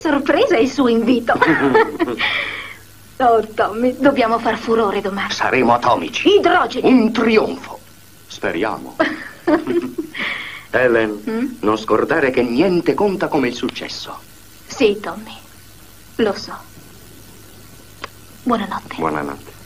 Sorpresa il suo invito. Oh, Tommy, dobbiamo far furore domani. Saremo atomici. Idrogeni. Un trionfo. Speriamo. Helen, non scordare che niente conta come il successo. Sì, Tommy. Lo so. Buonanotte. Buonanotte.